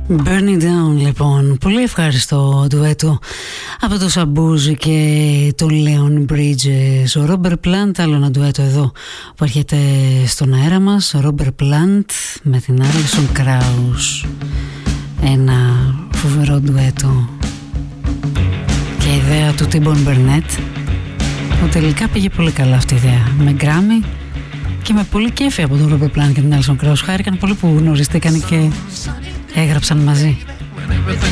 Burn It Down, λοιπόν. Πολύ ευχάριστο ντουέτο από το Σαμπούζι και το Leon Bridges. Ο Robert Plant, άλλο ένα ντουέτο εδώ που έρχεται στον αέρα μας. Ο Robert Plant με την Alison Krauss. Ένα φοβερό ντουέτο. Και η ιδέα του T-Bone Burnett, που τελικά πήγε πολύ καλά αυτή η ιδέα. Με Grammy και με πολύ κέφι από τον Robert Plant και την Alison Krauss. Χάρηκαν πολύ που γνωριστήκαν και έγραψαν μαζί.